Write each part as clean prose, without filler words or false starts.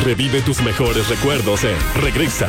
Revive tus mejores recuerdos en Regresa.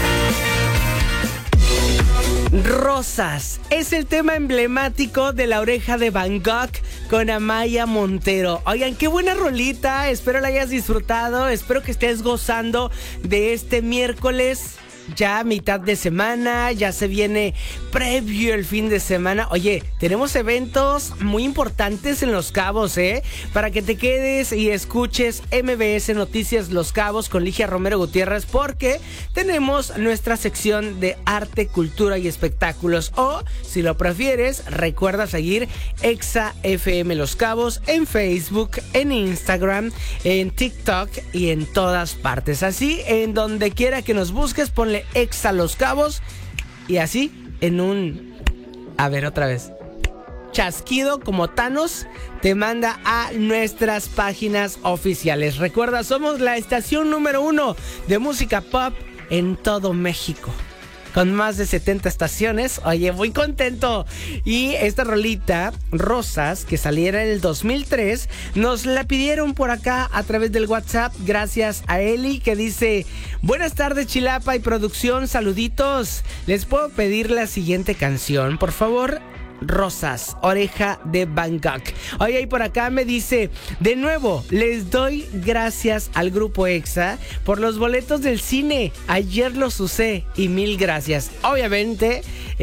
Rosas es el tema emblemático de La Oreja de Van Gogh con Amaya Montero. Oigan, qué buena rolita, espero la hayas disfrutado, espero que estés gozando de este miércoles. Ya mitad de semana, ya se viene previo el fin de semana. Oye, tenemos eventos muy importantes en Los Cabos, para que te quedes y escuches MBS Noticias Los Cabos con Ligia Romero Gutiérrez, porque tenemos nuestra sección de arte, cultura y espectáculos. O, si lo prefieres, recuerda seguir Exa FM Los Cabos en Facebook, en Instagram, en TikTok y en todas partes. Así, en donde quiera que nos busques, ponle Exa Los Cabos y así en un... A ver, otra vez. Chasquido como Thanos te manda a nuestras páginas oficiales. Recuerda, somos la estación número 1 de música pop en todo México, con más de 70 estaciones. Oye, muy contento. Y esta rolita, Rosas, que saliera en el 2003, nos la pidieron por acá a través del WhatsApp, gracias a Eli, que dice: buenas tardes, Chilapa y producción, saluditos. ¿Les puedo pedir la siguiente canción, por favor? Rosas, Oreja de Van Gogh. Oye, y por acá me dice: de nuevo, les doy gracias al Grupo Exa por los boletos del cine. Ayer los usé y mil gracias. Obviamente,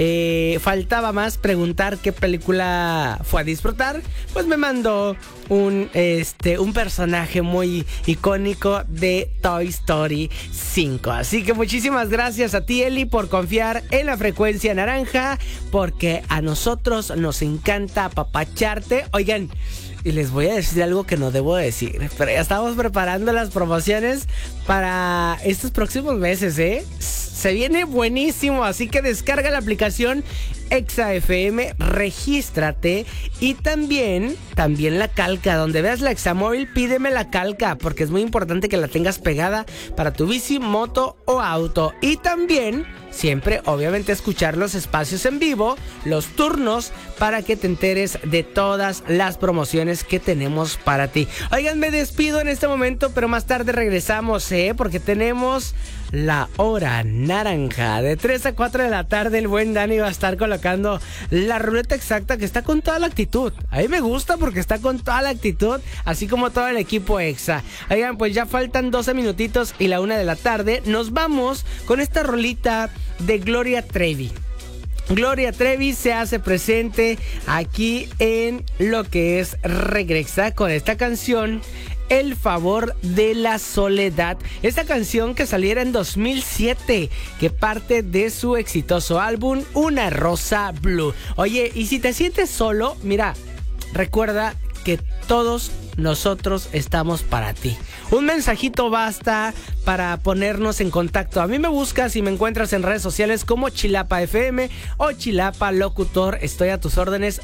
faltaba más preguntar qué película fue a disfrutar. Pues me mandó un personaje muy icónico de Toy Story 5. Así que muchísimas gracias a ti, Eli, por confiar en la frecuencia naranja, porque a nosotros nos encanta apapacharte. Oigan, y les voy a decir algo que no debo decir, pero ya estamos preparando las promociones para estos próximos meses, Se viene buenísimo, así que descarga la aplicación Exa FM, regístrate y también la calca. Donde veas la Examóvil, pídeme la calca, porque es muy importante que la tengas pegada para tu bici, moto o auto. Y también, siempre, obviamente, escuchar los espacios en vivo, los turnos, para que te enteres de todas las promociones que tenemos para ti. Oigan, me despido en este momento, pero más tarde regresamos, porque tenemos la hora naranja. De 3 a 4 de la tarde, el buen Dani va a estar colocando la ruleta exacta, que está con toda la actitud. A mí me gusta porque está con toda la actitud, así como todo el equipo Exa. Oigan, pues ya faltan 12 minutitos y la 1 de la tarde. Nos vamos con esta rolita de Gloria Trevi. Gloria Trevi se hace presente aquí en lo que es Regresa con esta canción, El Favor de la Soledad. Esta canción que saliera en 2007, que parte de su exitoso álbum Una Rosa Blue. Oye, y si te sientes solo, mira, recuerda que todos nosotros estamos para ti. Un mensajito basta para ponernos en contacto. A mí me buscas y me encuentras en redes sociales como Chilapa FM o Chilapa Locutor. Estoy a tus órdenes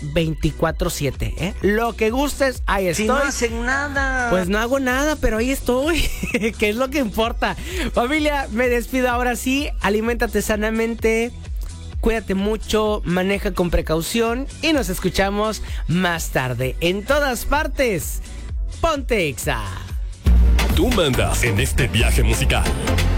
24/7, Lo que gustes, ahí estoy. Si no hacen nada. Pues no hago nada, pero ahí estoy, que es lo que importa. Familia, me despido ahora sí. Aliméntate sanamente, cuídate mucho, maneja con precaución y nos escuchamos más tarde. En todas partes, ponte Exa. Tú mandas en este viaje musical.